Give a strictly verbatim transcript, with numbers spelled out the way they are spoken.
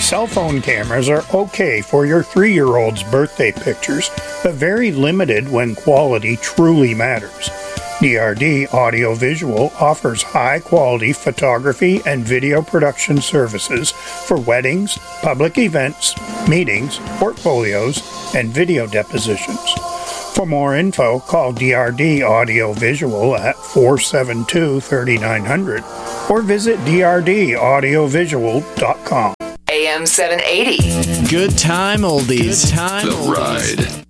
Cell phone cameras are okay for your three-year-old's birthday pictures, but very limited when quality truly matters. D R D Audio Visual offers high-quality photography and video production services for weddings, public events, meetings, portfolios, and video depositions. For more info, call D R D Audio Visual at four seven two, three nine zero zero or visit d r d audio visual dot com. A M seven eighty. Good time oldies. Good time The oldies. Ride.